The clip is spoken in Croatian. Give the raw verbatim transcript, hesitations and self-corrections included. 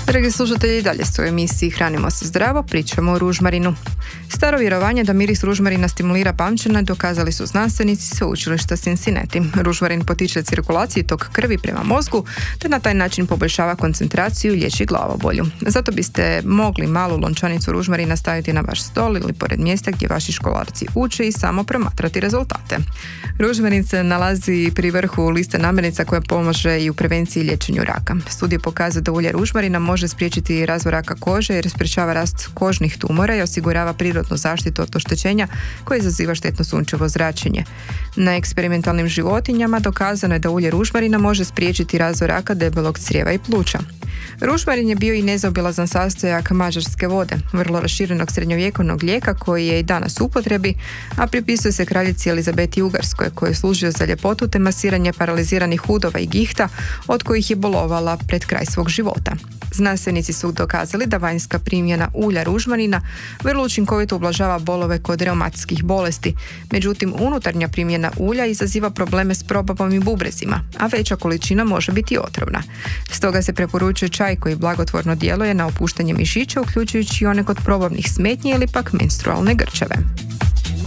Dragi slušatelji, dalje ste u emisiji Hranimo se zdravo, pričamo o ružmarinu. Staro vjerovanje da miris ružmarina stimulira pamćenje dokazali su znanstvenici sveučilišta Cincinnati. Ružmarin potiče cirkulaciju tok krvi prema mozgu, te na taj način poboljšava koncentraciju i liječi glavobolju. Zato biste mogli malu lončanicu ružmarina staviti na vaš stol ili pored mjesta gdje vaši školarci uče i samo promatrati rezultate. Ružmarin se nalazi pri vrhu liste namirnica koja pomaže i u prevenciji i liječenju raka. Studije pokazuju da ulje ružmarina može spriječiti razvoj raka kože jer sprječava rast kožnih tumora i osigurava prirodnu zaštitu od oštećenja koje izaziva štetno sunčevo zračenje. Na eksperimentalnim životinjama dokazano je da ulje ružmarina može spriječiti razvoj raka debelog crijeva i pluća. Ružmarin je bio i nezaobilazan sastojak mađarske vode, vrlo raširenog srednjovjekovnog lijeka koji je i danas u upotrebi, a pripisuje se kraljici Elizabeti Ugarskoj koji je služio za ljepotu te masiranje paraliziranih udova i gihta od kojih je bolovala pred kraj svog života. Znanstvenici su dokazali da vanjska primjena ulja ružmarina vrlo učinkovito ublažava bolove kod reumatskih bolesti, međutim unutarnja primjena ulja izaziva probleme s probavom i bubrezima, a veća količina može biti otrovna. Stoga se preporučuje čaj koji blagotvorno djeluje na opuštanje mišića, uključujući i one kod probavnih smetnji ili pak menstrualne grčeve.